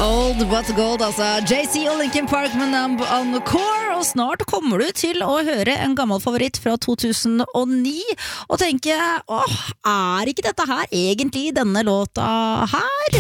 Old but gold, altså JC og Linkin Park med Numb on the Core. Og snart kommer du til å høre en gammel favoritt fra 2009 og tenke, er ikke dette her egentlig denne låta her?